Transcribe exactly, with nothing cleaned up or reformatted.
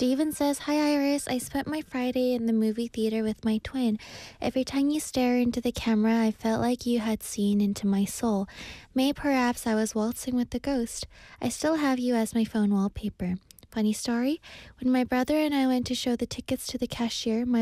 Steven says, Hi Iris, I spent my Friday in the movie theater with my twin. Every time you stare into the camera, I felt like you had seen into my soul. May perhaps I was waltzing with the ghost. I still have you as my phone wallpaper. Funny story, when my brother and I went to show the tickets to the cashier, my